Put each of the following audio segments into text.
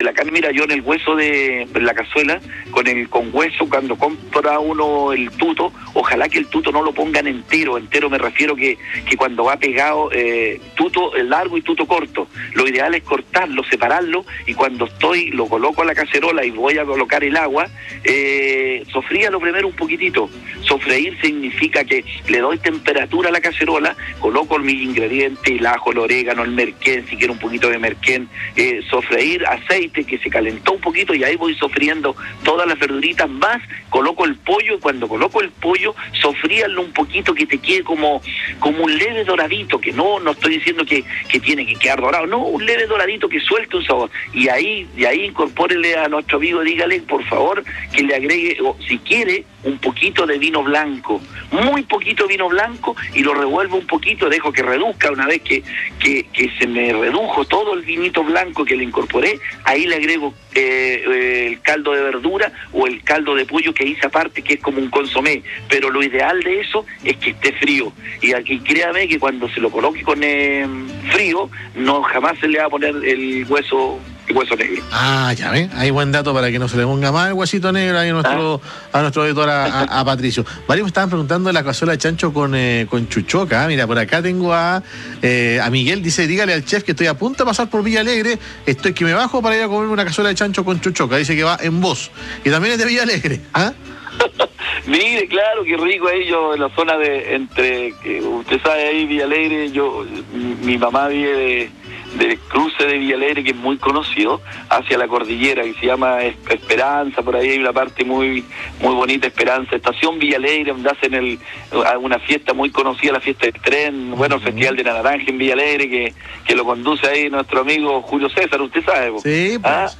la carne, mira, yo en el hueso de la cazuela, con hueso, cuando compra uno el tuto, ojalá que el tuto no lo pongan entero me refiero que cuando va pegado, tuto largo y tuto corto, lo ideal es cortarlo, separarlo, y cuando lo coloco a la cacerola y voy a colocar el agua, sofríalo primero un poquitito. Sofreír significa que le doy temperatura a la cacerola, coloco mis ingredientes, el ajo, el orégano, el merquén, si quiero un poquito de merquén, sofreír aceite que se calentó un poquito, y ahí voy sofriendo todas las verduritas, más coloco el pollo, y cuando coloco el pollo, sofríalo un poquito, que te quede como un leve doradito, que no estoy diciendo que tiene que quedar dorado, no, un leve doradito que suelte un sabor, y ahí incorpórele a nuestro amigo, dígale por favor que le agregue, o si quiere, un poquito de vino blanco, muy poquito vino blanco, y lo revuelvo un poquito, dejo que reduzca. Una vez que se me redujo todo el vinito blanco que le incorporé, ahí le agrego el caldo de verdura o el caldo de pollo que hice aparte, que es como un consomé, pero lo ideal de eso es que esté frío, y aquí créame que cuando se lo coloque con frío, no jamás se le va a poner el hueso negro. Ah, ya ven, hay buen dato para que no se le ponga más el huesito negro ahí a nuestro editor, a Patricio. Varios me estaban preguntando de la cazuela de chancho con chuchoca. Mira, por acá tengo a Miguel, dice, dígale al chef que estoy a punto de pasar por Villa Alegre, estoy que me bajo para ir a comerme una cazuela de chancho con chuchoca. Dice que va en Voz, y también es de Villa Alegre. ¿Ah? Mire, claro, qué rico ahí, yo en la zona que usted sabe ahí, Villa Alegre, mi mamá vive del cruce de Villa Alegre, que es muy conocido, hacia la cordillera, que se llama Esperanza, por ahí hay una parte muy muy bonita, Esperanza, estación Villa Alegre, donde hacen una fiesta muy conocida, la fiesta del tren, el Festival de la Naranja en Villa Alegre, que lo conduce ahí nuestro amigo Julio César, usted sabe, ¿no? Sí, pues.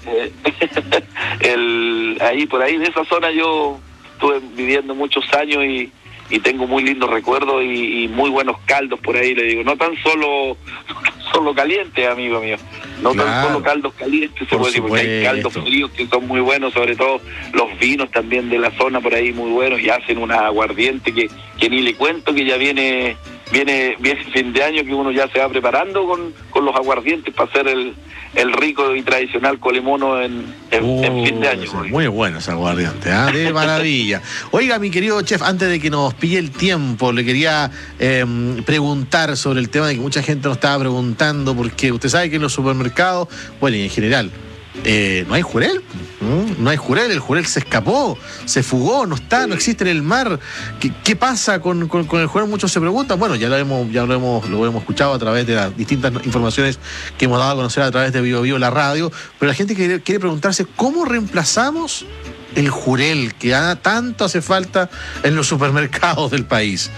Ahí por ahí, en esa zona yo estuve viviendo muchos años y tengo muy lindos recuerdos y muy buenos caldos por ahí, le digo, no tan solo calientes, amigo mío, no tan solo caldos calientes, se puede decir, porque hay caldos fríos que son muy buenos, sobre todo los vinos también de la zona por ahí muy buenos, y hacen una aguardiente que ni le cuento, que ya viene fin de año, que uno ya se va preparando con los aguardientes para hacer el rico y tradicional colemono en fin de año. Sí, muy bueno ese aguardiente, de maravilla. Oiga, mi querido chef, antes de que nos pille el tiempo, le quería preguntar sobre el tema de que mucha gente nos estaba preguntando, porque usted sabe que en los supermercados, bueno, y en general, no hay jurel. No hay jurel, el jurel se escapó, se fugó, no existe en el mar. ¿Qué pasa con el jurel? Muchos se preguntan. Bueno, lo hemos escuchado a través de las distintas informaciones que hemos dado a conocer a través de Bio Bio, la radio, pero la gente quiere preguntarse cómo reemplazamos el jurel que tanto hace falta en los supermercados del país.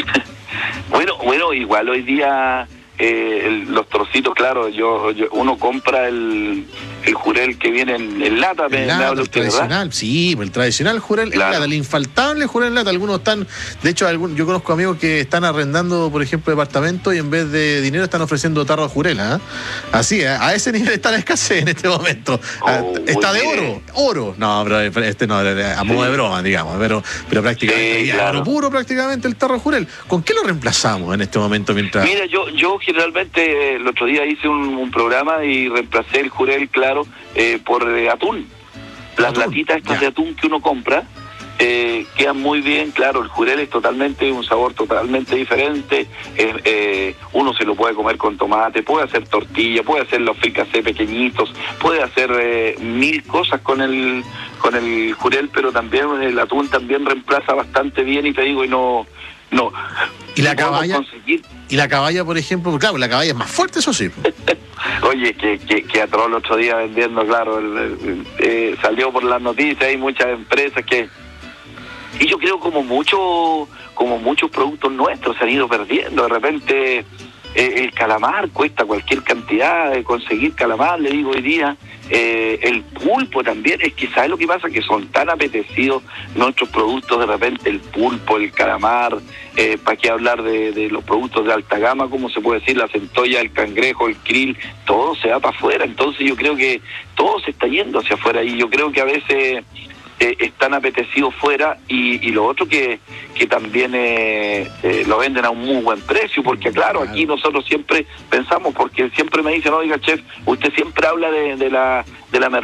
Bueno, igual hoy día los trocitos, claro, uno compra el jurel que viene en lata, el tradicional, sí, el tradicional jurel en lata, el infaltable jurel en lata. Algunos están, de hecho, yo conozco amigos que están arrendando, por ejemplo, departamentos, y en vez de dinero están ofreciendo tarro de jurel, así, a ese nivel está la escasez en este momento. Está de oro, no, pero no, a modo de broma, digamos, pero prácticamente oro puro, prácticamente, el tarro de jurel. ¿Con qué lo reemplazamos en este momento? Mira, yo generalmente el otro día hice un programa y reemplacé el jurel, claro, por atún. Las latitas estas de atún que uno compra quedan muy bien, claro, el jurel es un sabor totalmente diferente, uno se lo puede comer con tomate, puede hacer tortilla, puede hacer los fricasé pequeñitos, puede hacer mil cosas con el jurel, pero también el atún también reemplaza bastante bien, y te digo, ¿Y la caballa? ¿Y la caballa, por ejemplo? Claro, la caballa es más fuerte, eso sí. Oye, que atroz el otro día vendiendo, claro, salió por las noticias, hay muchas empresas y yo creo como muchos productos nuestros se han ido perdiendo. De repente el calamar cuesta cualquier cantidad, de conseguir calamar, le digo hoy día. El pulpo también, es que ¿sabes lo que pasa? Que son tan apetecidos nuestros productos, de repente el pulpo, el calamar, para qué hablar de los productos de alta gama, como se puede decir, la centolla, el cangrejo, el krill, todo se va para afuera. Entonces yo creo que todo se está yendo hacia afuera, y yo creo que a veces están apetecidos fuera, y lo otro que también lo venden a un muy buen precio, porque claro, aquí nosotros siempre pensamos, porque siempre me dicen, oiga chef, usted siempre habla de la